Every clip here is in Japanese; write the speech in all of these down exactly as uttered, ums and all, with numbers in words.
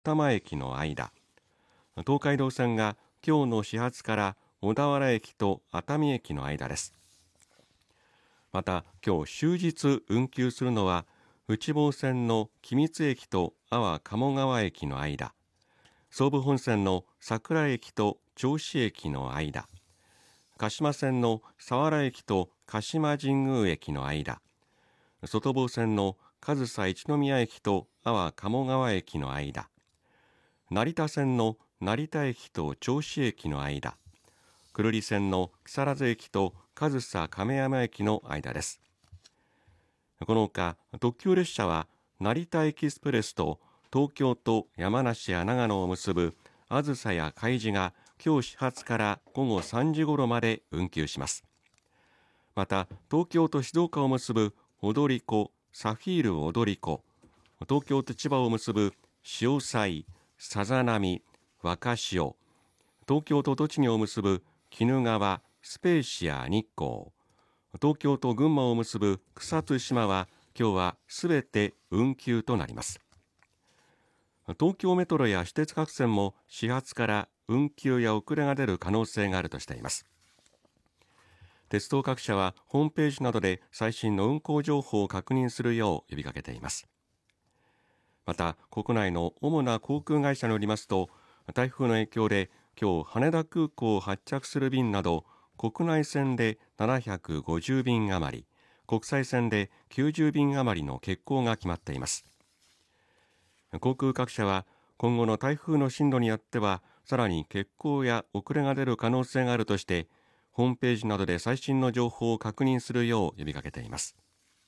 多摩駅の間、東海道線が今日の始発から小田原駅と熱海駅の間です。また今日終日運休するのは内房線の君津駅と安房鴨川駅の間、総武本線の桜駅と銚子駅の間、鹿島線の佐原駅と鹿島神宮駅の間、外房線の上総一宮駅と安房鴨川駅の間、成田線の成田駅と銚子駅の間、久留里線の木更津駅と上総亀山駅の間です。このほか特急列車は成田エキスプレスと東京と山梨や長野を結ぶあずさや海事が今日始発から午後さんじ頃まで運休します。また東京と静岡を結ぶ踊り子、サフィール踊り子、東京と千葉を結ぶ潮騒、さざ波、若潮、東京と栃木を結ぶ鬼怒川、スペーシア日光、東京と群馬を結ぶ草津島は今日はすべて運休となります。東京メトロや私鉄各線も始発から運休や遅れが出る可能性があるとしています。鉄道各社はホームページなどで最新の運行情報を確認するよう呼びかけています。また国内の主な航空会社によりますと、台風の影響で今日羽田空港を発着する便など国内線でななひゃくごじゅう便余り、国際線できゅうじゅう便余りの欠航が決まっています。航空各社は今後の台風の進路によってはさらに欠航や遅れが出る可能性があるとしてホームページなどで最新の情報を確認するよう呼びかけています。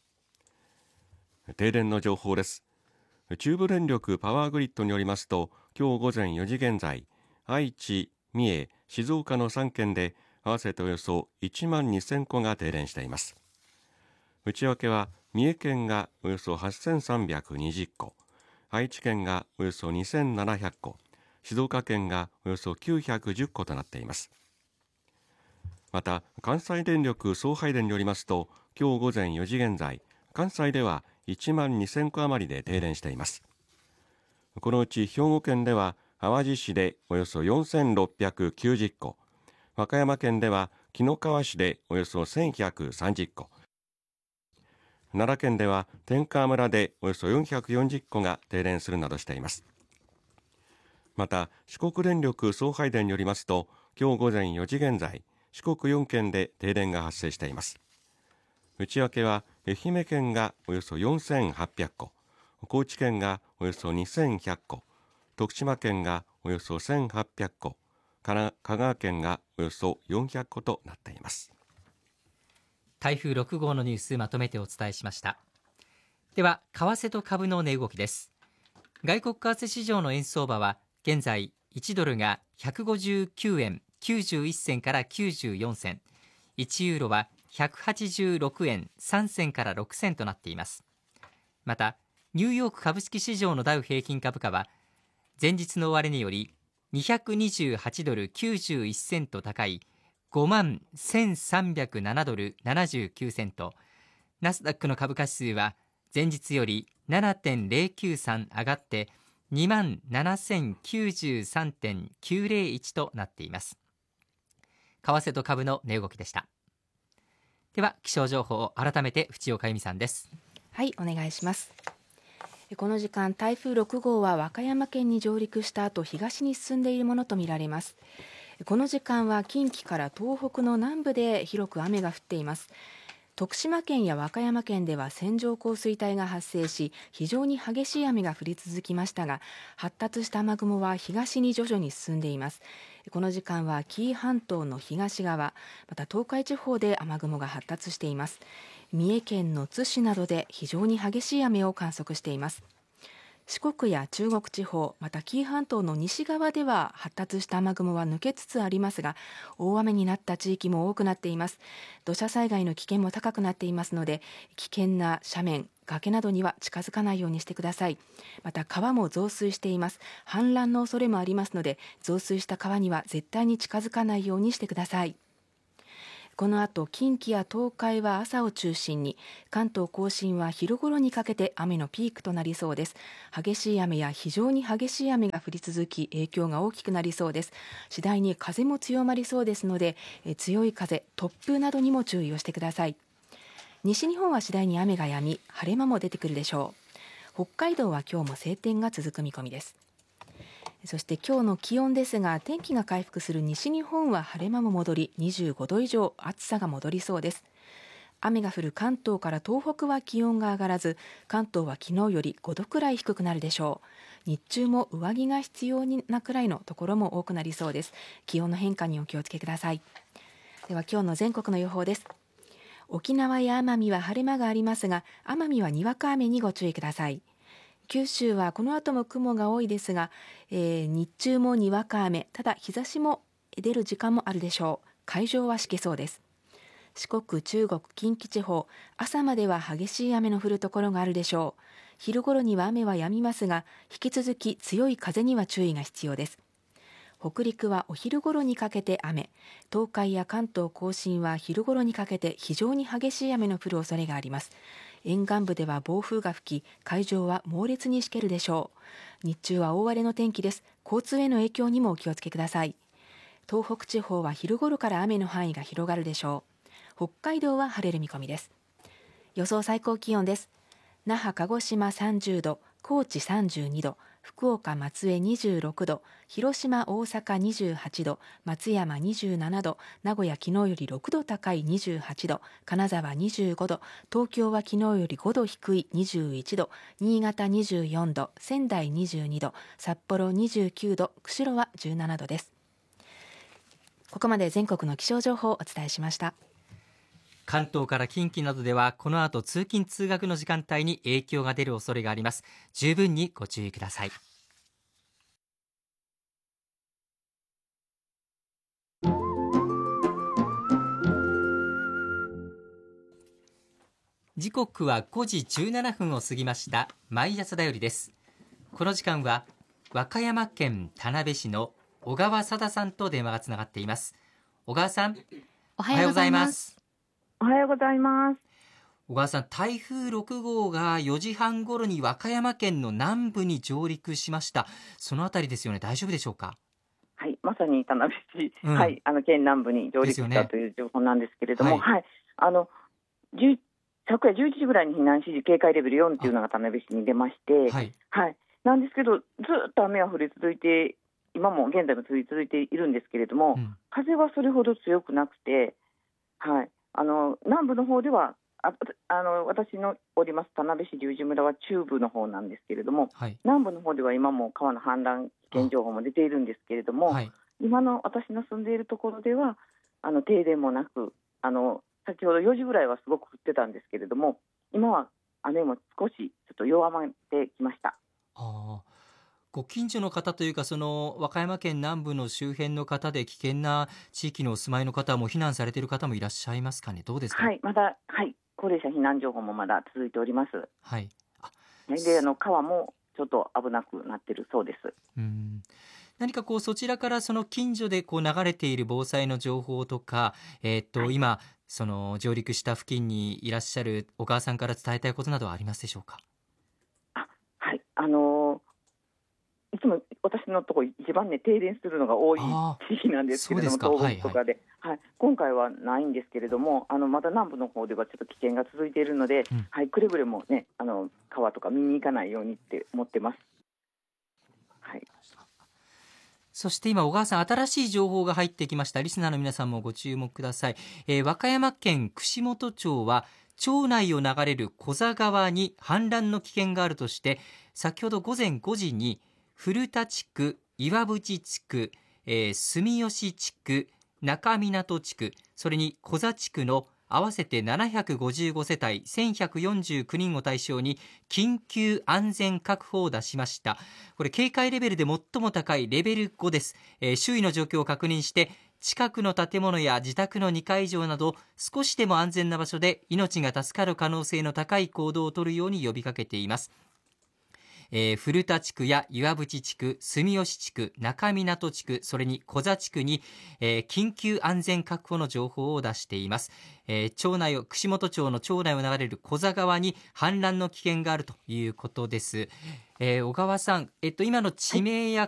停電の情報です。中部電力パワーグリッドによりますと、今日午前よじ現在、愛知、三重、静岡のさん県で合わせておよそいちまんにせん戸が停電しています。内訳は三重県がおよそはっせんさんびゃくにじゅっ戸、愛知県がおよそにせんななひゃく戸、静岡県がおよそきゅうひゃくじゅっ戸となっています。また関西電力送配電によりますと、今日午前よじ現在、関西ではいちまんにせん戸余りで停電しています。このうち兵庫県では淡路市でおよそよんせんろっぴゃくきゅうじゅっ戸、和歌山県では紀の川市でおよそせんひゃくさんじゅっ戸、奈良県では天川村でおよそよんひゃくよんじゅっ戸が停電するなどしています。また四国電力送配電によりますと、今日午前よじ現在、四国よん県で停電が発生しています。内訳は愛媛県がおよそよんせんはっぴゃく戸、高知県がおよそにせんひゃく戸、徳島県がおよそせんはっぴゃく戸、香川県がおよそよんひゃく戸となっています。 台風ろく号のニュースまとめてお伝えしました。では為替と株の値動きです。外国為替市場の円相場は現在いちドルがひゃくごじゅうきゅうえんきゅうじゅういっ銭からきゅうじゅうよん銭、いちユーロはひゃくはちじゅうろくえんさん銭からろく銭となっています。またニューヨーク株式市場のダウ平均株価は前日の終値よりにひゃくにじゅうはちドルきゅうじゅういっ銭と高いごまんせんさんびゃくななドルななじゅうきゅう銭と、ナスダックの株価指数は前日より ななてんぜろきゅうさん上がってにまんななせんきゅうじゅうさんてんきゅうぜろいちとなっています。為替と株の値動きでした。では気象情報を改めて藤岡由美さんです。 はい、お願いします。この時間台風ろく号は和歌山県に上陸した後東に進んでいるものとみられます。この時間は近畿から東北の南部で広く雨が降っています。徳島県や和歌山県では線状降水帯が発生し非常に激しい雨が降り続きましたが、発達した雨雲は東に徐々に進んでいます。この時間は紀伊半島の東側、また東海地方で雨雲が発達しています。三重県の津市などで非常に激しい雨を観測しています。四国や中国地方、また紀伊半島の西側では発達した雨雲は抜けつつありますが、大雨になった地域も多くなっています。土砂災害の危険も高くなっていますので、危険な斜面、崖などには近づかないようにしてください。また川も増水しています。氾濫の恐れもありますので、増水した川には絶対に近づかないようにしてください。 この後近畿や東海は朝を中心に、関東甲信は昼頃にかけて雨のピークとなりそうです。激しい雨や非常に激しい雨が降り続き、影響が大きくなりそうです。次第に風も強まりそうですので、え強い風、突風などにも注意をしてください。西日本は次第に雨が止み、晴れ間も出てくるでしょう。北海道は今日も晴天が続く見込みです。そして今日の気温ですが、天気が回復する西日本は晴れ間も戻り、にじゅうごど以上暑さが戻りそうです。雨が降る関東から東北は気温が上がらず、関東は昨日よりごどくらい低くなるでしょう。日中も上着が必要なくらいのところも多くなりそうです。気温の変化にお気をつけください。では今日の全国の予報です。沖縄や奄美は晴れ間がありますが、奄美はにわか雨にご注意ください。九州はこの後も雲が多いですが、えー、日中もにわか雨、ただ日差しも出る時間もあるでしょう。海上はしけそうです。四国、中国、近畿地方、朝までは激しい雨の降るところがあるでしょう。昼頃には雨は止みますが、引き続き強い風には注意が必要です。北陸はお昼頃にかけて雨、東海や関東甲信は昼頃にかけて非常に激しい雨の降る恐れがあります。沿岸部では暴風が吹き、海上は猛烈にしけるでしょう。日中は大荒れの天気です。交通への影響にもお気をつけください。東北地方は昼頃から雨の範囲が広がるでしょう。北海道は晴れる見込みです。予想最高気温です。那覇、鹿児島さんじゅうど、高知さんじゅうにど、福岡、松江にじゅうろくど、広島、大阪にじゅうはちど、松山にじゅうななど、名古屋昨日よりろくど高いにじゅうはちど、金沢にじゅうごど、東京は昨日よりごど低いにじゅういちど、新潟にじゅうよんど、仙台にじゅうにど、札幌にじゅうきゅうど、釧路はじゅうななどです。ここまで全国の気象情報をお伝えしました。 関東から近畿などではこの後通勤通学の時間帯に影響が出る恐れがあります。十分にご注意ください。時刻はごじじゅうななふんを過ぎました。毎朝だよりです。この時間は和歌山県田辺市の小川貞さんと電話がつながっています。小川さん、 おはようございます。おはようございます。 小川さん、台風ろくごうがよじはん頃に和歌山県の南部に上陸しました。そのあたりですよね。大丈夫でしょうか？ はい、まさに田辺市、うん、はい、あの県南部に上陸したという情報なんですけれども、はい、はい、あの昨夜じゅういちじぐらいに避難指示警戒レベルよんというのが田辺市に出まして、はいはい、なんですけどずっと雨は降り続いて、今も現在も降り続いているんですけれども、うん、風はそれほど強くなくて、はい、あの南部の方ではああの私のおります田辺市十字村は中部の方なんですけれども、はい、南部の方では今も川の氾濫危険情報も出ているんですけれども、はい、今の私の住んでいるところではあの停電もなく、あの先ほどよじぐらいはすごく降ってたんですけれども、今は雨も少しちょっと弱まってきました。 あ、ご近所の方というか、その和歌山県南部の周辺の方で危険な地域にお住まいの方も避難されている方もいらっしゃいますかね。どうですか？ はい、まだ、はい、高齢者避難情報もまだ続いております。 はい、 あであの川もちょっと危なくなっているそうです。 うん、何かこうそちらからその近所でこう流れている防災の情報とか、えーっとはい、今その上陸した付近にいらっしゃるお母さんから伝えたいことなどはありますでしょうか？ あ、はい、あのー、いつも私のところ一番ね停電するのが多い地域なんですけれども、東北とかで、はいはい、今回はないんですけれども、あのまた南部の方ではちょっと危険が続いているので、うん、はい、くれぐれもね、あの川とか見に行かないようにって思ってます。はい、 そして今小川さん、新しい情報が入ってきました。リスナーの皆さんもご注目ください。えー、和歌山県串本町は町内を流れる小座川に氾濫の危険があるとして、先ほどごぜんごじに古田地区、岩淵地区、えー、住吉地区、中港地区、それに小座地区の合わせてななひゃくごじゅうごせたいせんひゃくよんじゅうきゅうにんを対象に緊急安全確保を出しました。これ警戒レベルで最も高いレベルごです。えー、周囲の状況を確認して近くの建物や自宅のにかい以上など少しでも安全な場所で命が助かる可能性の高い行動を取るように呼びかけています。 えー、古田地区や岩淵地区、住吉地区、中港地区、それに小座地区に、えー、緊急安全確保の情報を出しています。えー、町内を串本町の町内を流れる小座川に氾濫の危険があるということです。えー、小川さん、えっと、今の地名や